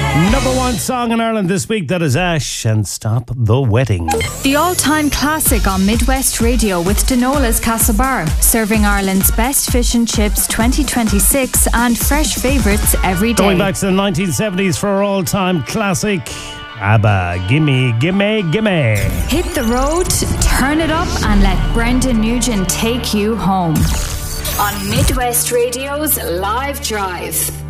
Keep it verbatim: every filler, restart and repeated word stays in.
Number one song in Ireland this week, that is Ash and Stop the Wedding. The all-time classic on Midwest Radio with Denola's Castlebar, serving Ireland's best fish and chips twenty twenty-six and fresh favourites every day. Going back to the nineteen seventies for our all-time classic, ABBA, Gimme, Gimme, Gimme. Hit the road, turn it up and let Brendan Nugent take you home. On Midwest Radio's Live Drive.